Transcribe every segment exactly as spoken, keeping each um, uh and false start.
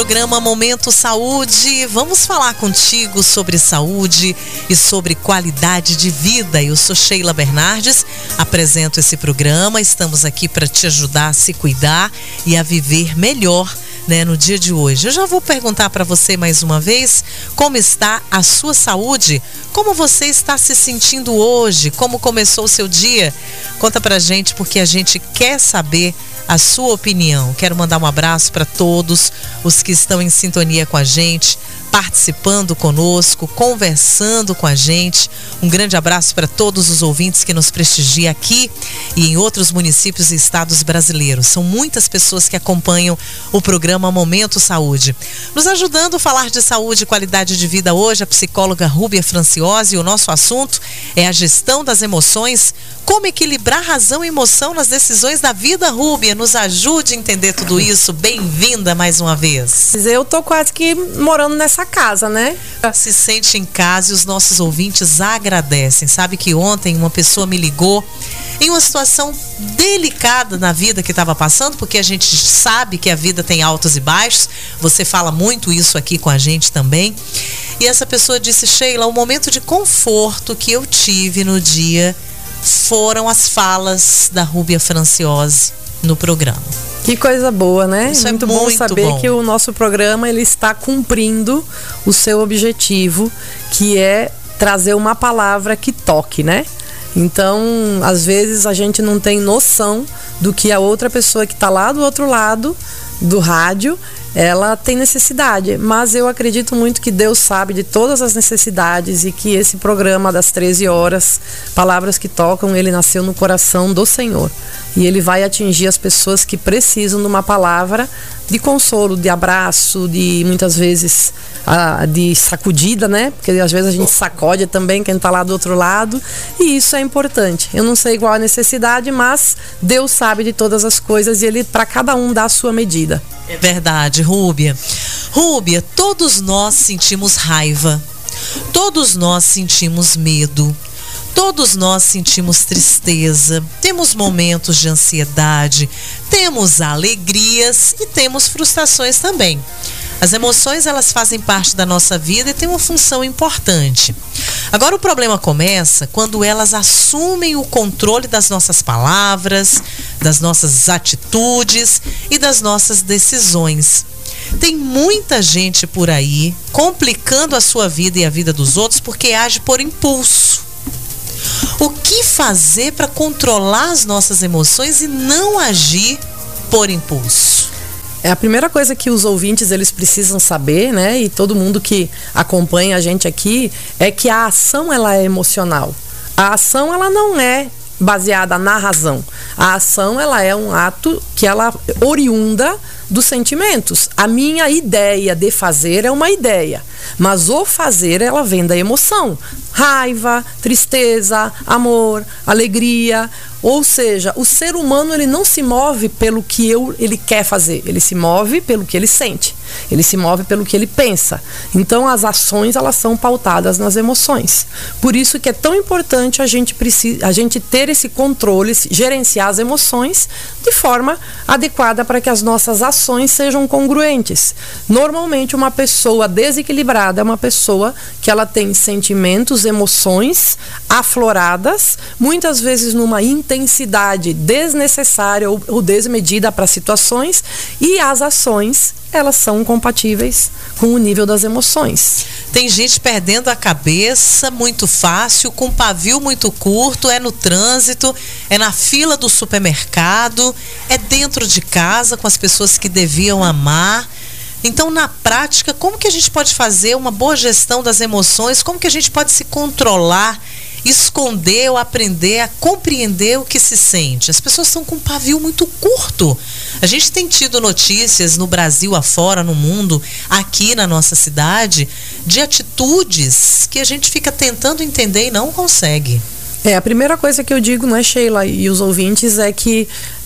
Programa Momento Saúde, vamos falar contigo sobre saúde e sobre qualidade de vida. Eu sou Sheila Bernardes, apresento esse programa, estamos aqui para te ajudar a se cuidar e a viver melhor, né, no dia de hoje. Eu já vou perguntar para você mais uma vez como está a sua saúde, como você está se sentindo hoje, como começou o seu dia. Conta pra gente, porque a gente quer saber a sua opinião. Quero mandar um abraço para todos os que estão em sintonia com a gente, participando conosco, conversando com a gente. Um grande abraço para todos os ouvintes que nos prestigiam aqui e em outros municípios e estados brasileiros. São muitas pessoas que acompanham o programa Momento Saúde. Nos ajudando a falar de saúde e qualidade de vida hoje, a psicóloga Rúbia Franciose. E o nosso assunto é a gestão das emoções. Como equilibrar razão e emoção nas decisões da vida, Rúbia? Nos ajude a entender tudo isso. Bem-vinda mais uma vez. Eu tô quase que morando nessa casa, né? Se sente em casa e os nossos ouvintes agradecem. Sabe que ontem uma pessoa me ligou em uma situação delicada na vida que estava passando, porque a gente sabe que a vida tem altos e baixos. Você fala muito isso aqui com a gente também. E essa pessoa disse: Sheila, o momento de conforto que eu tive no dia foram as falas da Rúbia Franciose no programa. Que coisa boa, né? Isso muito, é bom muito saber bom. que o nosso programa ele está cumprindo o seu objetivo, que é trazer uma palavra que toque, né? Então, às vezes a gente não tem noção do que a outra pessoa que está lá do outro lado do rádio, ela tem necessidade, mas eu acredito muito que Deus sabe de todas as necessidades e que esse programa das treze horas, Palavras que Tocam, ele nasceu no coração do Senhor e ele vai atingir as pessoas que precisam de uma palavra de consolo, de abraço, de muitas vezes ah, de sacudida, né? Porque às vezes a gente sacode também quem está lá do outro lado e isso é importante. Eu não sei qual a necessidade, mas Deus sabe de todas as coisas e ele para cada um dá a sua medida. É verdade, Rúbia. Rúbia, todos nós sentimos raiva, todos nós sentimos medo, todos nós sentimos tristeza, temos momentos de ansiedade, temos alegrias e temos frustrações também. As emoções, elas fazem parte da nossa vida e têm uma função importante. Agora o problema começa quando elas assumem o controle das nossas palavras, das nossas atitudes e das nossas decisões. Tem muita gente por aí complicando a sua vida e a vida dos outros porque age por impulso. O que fazer para controlar as nossas emoções e não agir por impulso? É a primeira coisa que os ouvintes eles precisam saber, né? E todo mundo que acompanha a gente aqui, é que a ação ela é emocional. A ação ela não é baseada na razão. A ação ela é um ato que ela oriunda dos sentimentos. A minha ideia de fazer é uma ideia, mas o fazer ela vem da emoção. Raiva, tristeza, amor, alegria. Ou seja, o ser humano ele não se move pelo que eu, ele quer fazer, ele se move pelo que ele sente, ele se move pelo que ele pensa. Então as ações elas são pautadas nas emoções. Por isso que é tão importante a gente, precisa, a gente ter esse controle, gerenciar as emoções de forma adequada para que as nossas ações sejam congruentes. Normalmente uma pessoa desequilibrada é uma pessoa que ela tem sentimentos, emoções afloradas, muitas vezes numa intensidade desnecessária ou, ou desmedida para situações, e as ações elas são compatíveis com o nível das emoções. Tem gente perdendo a cabeça muito fácil, com pavio muito curto, é no trânsito, é na fila do supermercado, é dentro de casa com as pessoas que deviam amar. Então, na prática, como que a gente pode fazer uma boa gestão das emoções? Como que a gente pode se controlar, esconder ou aprender a compreender o que se sente? As pessoas estão com um pavio muito curto. A gente tem tido notícias no Brasil afora, no mundo, aqui na nossa cidade, de atitudes que a gente fica tentando entender e não consegue. É, a primeira coisa que eu digo, né, Sheila, e os ouvintes, é que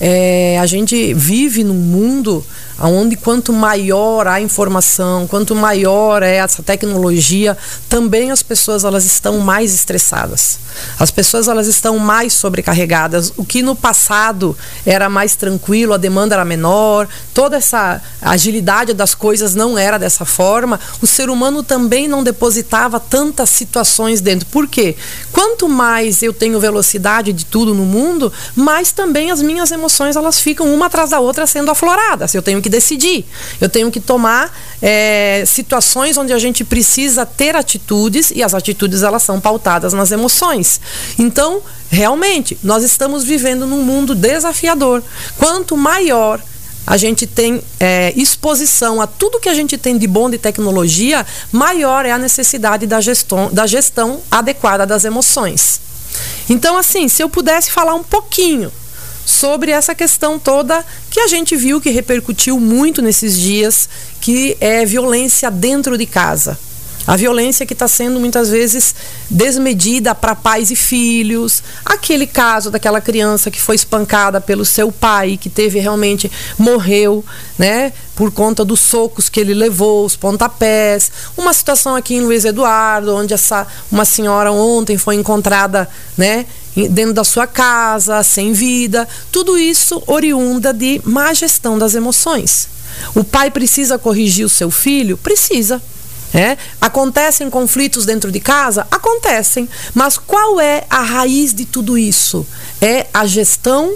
é, a gente vive num mundo onde quanto maior a informação, quanto maior é essa tecnologia, também as pessoas elas estão mais estressadas. As pessoas elas estão mais sobrecarregadas. O que no passado era mais tranquilo, a demanda era menor, toda essa agilidade das coisas não era dessa forma, o ser humano também não depositava tantas situações dentro. Por quê? Quanto mais eu tenho velocidade de tudo no mundo, mais também as minhas emoções elas ficam uma atrás da outra sendo afloradas. Eu tenho que decidir, eu tenho que tomar é, situações onde a gente precisa ter atitudes, e as atitudes elas são pautadas nas emoções. Então, realmente, nós estamos vivendo num mundo desafiador. Quanto maior a gente tem é, exposição a tudo que a gente tem de bom de tecnologia, maior é a necessidade da gestão, da gestão adequada das emoções. Então, assim, se eu pudesse falar um pouquinho sobre essa questão toda que a gente viu que repercutiu muito nesses dias, que é violência dentro de casa. A violência que está sendo muitas vezes desmedida para pais e filhos. Aquele caso daquela criança que foi espancada pelo seu pai, que teve realmente, morreu, né, por conta dos socos que ele levou, os pontapés. Uma situação aqui em Luiz Eduardo, onde essa, uma senhora ontem foi encontrada, né, dentro da sua casa, sem vida. Tudo isso oriunda de má gestão das emoções. O pai precisa corrigir o seu filho? Precisa. É? Acontecem conflitos dentro de casa? Acontecem. Mas qual é a raiz de tudo isso? É a gestão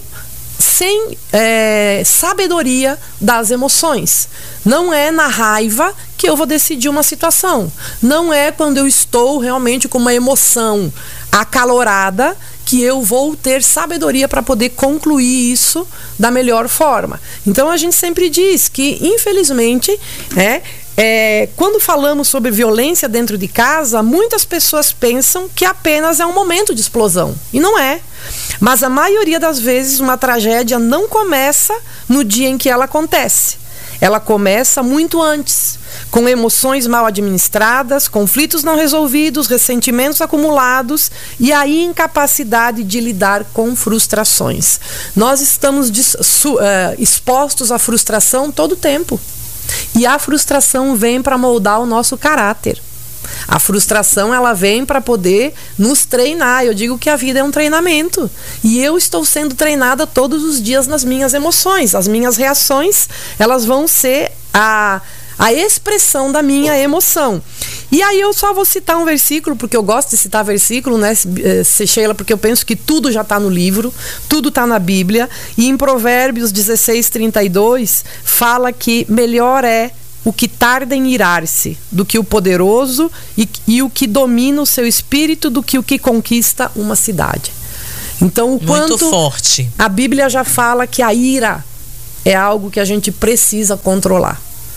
sem é, sabedoria das emoções. Não é na raiva que eu vou decidir uma situação. Não é quando eu estou realmente com uma emoção acalorada que eu vou ter sabedoria para poder concluir isso da melhor forma. Então a gente sempre diz que, infelizmente, é, é, quando falamos sobre violência dentro de casa, muitas pessoas pensam que apenas é um momento de explosão. E não é. Mas a maioria das vezes uma tragédia não começa no dia em que ela acontece. Ela começa muito antes, com emoções mal administradas, conflitos não resolvidos, ressentimentos acumulados e a incapacidade de lidar com frustrações. Nós estamos expostos à frustração todo o tempo. E a frustração vem para moldar o nosso caráter. A frustração ela vem para poder nos treinar. Eu digo que a vida é um treinamento. E eu estou sendo treinada todos os dias nas minhas emoções. As minhas reações, elas vão ser a, a expressão da minha emoção. E aí eu só vou citar um versículo, porque eu gosto de citar versículo, né, Sheila, porque eu penso que tudo já está no livro, tudo está na Bíblia. E em Provérbios dezesseis, trinta e dois, fala que melhor é o que tarda em irar-se do que o poderoso e, e o que domina o seu espírito do que o que conquista uma cidade. Então, o quanto muito forte. A Bíblia já fala que a ira é algo que a gente precisa controlar.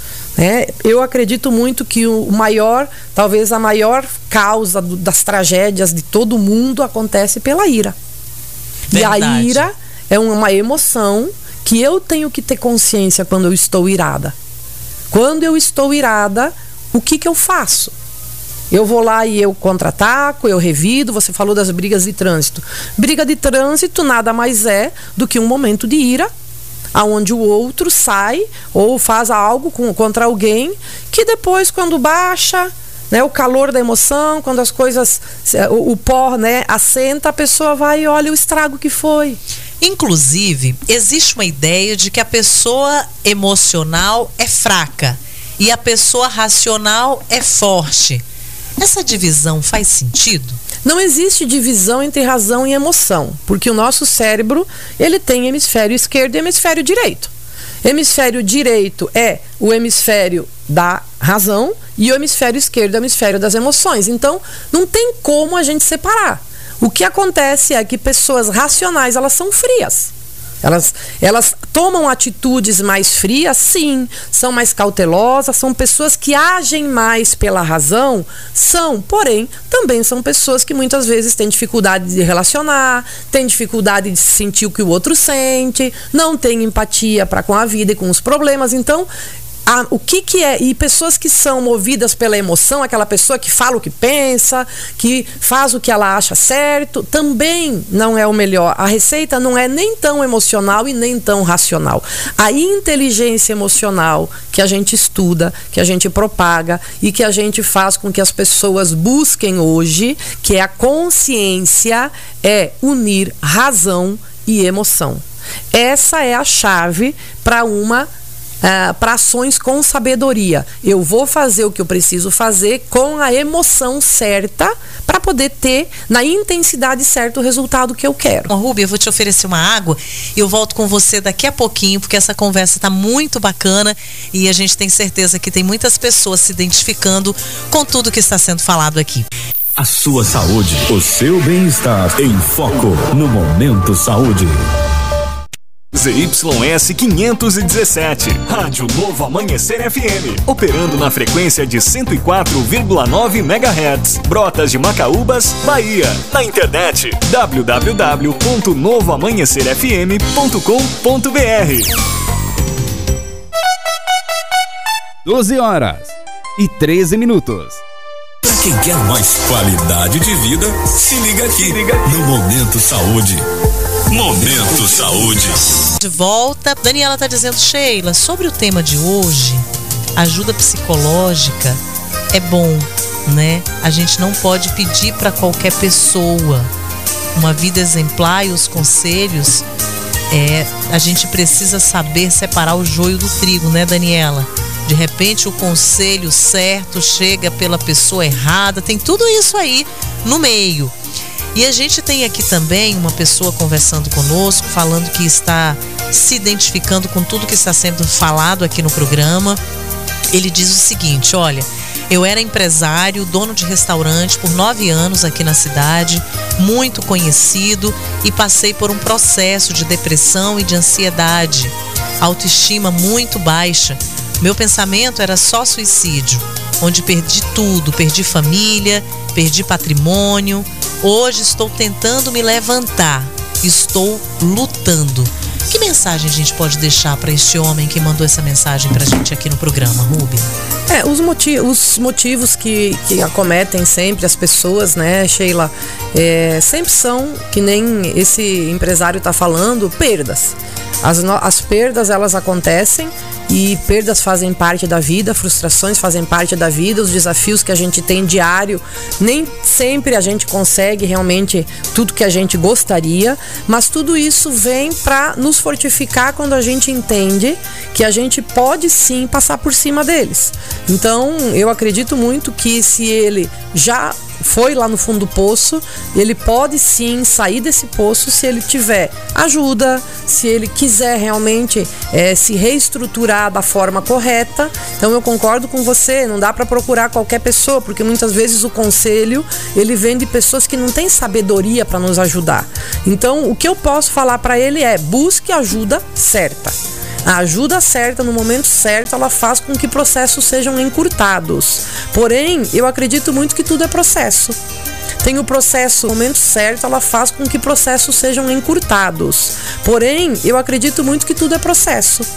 Né? Eu acredito muito que o maior, talvez a maior causa do, das tragédias de todo mundo acontece pela ira. Verdade. E a ira é uma emoção que eu tenho que ter consciência quando eu estou irada. Quando eu estou irada, o que que eu faço? Eu vou lá e eu contra-ataco, eu revido. Você falou das brigas de trânsito. Briga de trânsito nada mais é do que um momento de ira, aonde o outro sai ou faz algo com, contra alguém, que depois, quando baixa, né, o calor da emoção, quando as coisas, o, o pó, né, assenta, a pessoa vai e olha o estrago que foi. Inclusive, existe uma ideia de que a pessoa emocional é fraca e a pessoa racional é forte. Essa divisão faz sentido? Não existe divisão entre razão e emoção, porque o nosso cérebro, ele tem hemisfério esquerdo e hemisfério direito. Hemisfério direito é o hemisfério da razão e o hemisfério esquerdo é o hemisfério das emoções. Então, não tem como a gente separar. O que acontece é que pessoas racionais, elas são frias. Elas, elas tomam atitudes mais frias, sim, são mais cautelosas, são pessoas que agem mais pela razão, são, porém, também são pessoas que muitas vezes têm dificuldade de relacionar, têm dificuldade de sentir o que o outro sente, não têm empatia para com a vida e com os problemas. Então, A, o que que é, e pessoas que são movidas pela emoção, aquela pessoa que fala o que pensa, que faz o que ela acha certo, também não é o melhor. A receita não é nem tão emocional e nem tão racional. A inteligência emocional que a gente estuda, que a gente propaga e que a gente faz com que as pessoas busquem hoje, que é a consciência, é unir razão e emoção. Essa é a chave para uma Uh, para ações com sabedoria. Eu vou fazer o que eu preciso fazer com a emoção certa para poder ter na intensidade certa o resultado que eu quero. Bom, Ruby, eu vou te oferecer uma água e eu volto com você daqui a pouquinho, porque essa conversa está muito bacana e a gente tem certeza que tem muitas pessoas se identificando com tudo que está sendo falado aqui. A sua saúde, o seu bem-estar em foco no Momento Saúde. Z Y S quinhentos e dezessete, Rádio Novo Amanhecer F M, operando na frequência de cento e quatro vírgula nove megahertz, Brotas de Macaúbas, Bahia. Na internet w w w ponto novo amanhecer f m ponto com ponto b r. doze horas e treze minutos. Para quem quer mais qualidade de vida, se liga aqui, se liga aqui. No Momento Saúde. Momento Saúde. De volta, Daniela está dizendo, Sheila, sobre o tema de hoje, ajuda psicológica é bom, né? A gente não pode pedir para qualquer pessoa uma vida exemplar e os conselhos, é, a gente precisa saber separar o joio do trigo, né, Daniela? De repente o conselho certo chega pela pessoa errada, tem tudo isso aí no meio. E a gente tem aqui também uma pessoa conversando conosco, falando que está se identificando com tudo que está sendo falado aqui no programa. Ele diz o seguinte, olha, eu era empresário, dono de restaurante por nove anos aqui na cidade, muito conhecido, e passei por um processo de depressão e de ansiedade, autoestima muito baixa. Meu pensamento era só suicídio, onde perdi tudo, perdi família, perdi patrimônio. Hoje estou tentando me levantar, estou lutando. Que mensagem a gente pode deixar para este homem que mandou essa mensagem para a gente aqui no programa, Ruby? É, os, motiv- os motivos que, que acometem sempre as pessoas, né, Sheila, é, sempre são, que nem esse empresário está falando, perdas. As, no- as perdas, elas acontecem. E perdas fazem parte da vida, frustrações fazem parte da vida, os desafios que a gente tem diário, nem sempre a gente consegue realmente tudo que a gente gostaria, mas tudo isso vem para nos fortificar quando a gente entende que a gente pode sim passar por cima deles. Então, eu acredito muito que se ele já foi lá no fundo do poço, ele pode sim sair desse poço se ele tiver ajuda, se ele quiser realmente é, se reestruturar da forma correta. Então eu concordo com você, não dá para procurar qualquer pessoa, porque muitas vezes o conselho ele vem de pessoas que não têm sabedoria para nos ajudar. Então o que eu posso falar para ele é: busque ajuda certa. A ajuda certa, no momento certo, ela faz com que processos sejam encurtados. Porém, eu acredito muito que tudo é processo. Tem o processo, no momento certo, ela faz com que processos sejam encurtados. Porém, eu acredito muito que tudo é processo.